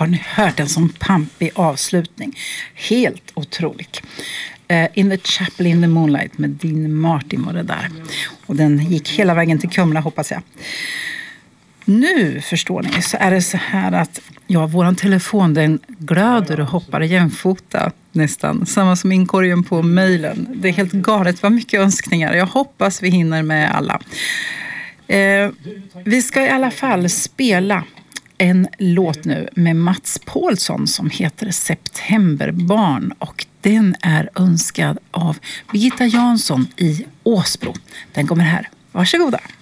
har ni hört en sån pampig avslutning? Helt otroligt. In the Chapel in the Moonlight med Dean Martin var det där. Och den gick hela vägen till Kumla, hoppas jag. Nu förstår ni så är det så här att våran telefon den glöder och hoppar jämfota nästan. Samma som inkorgen på mejlen. Det är helt galet vad mycket önskningar. Jag hoppas vi hinner med alla. Vi ska i alla fall spela en låt nu med Mats Paulsson som heter Septemberbarn och den är önskad av Birgitta Jansson i Åsbro. Den kommer här. Varsågoda.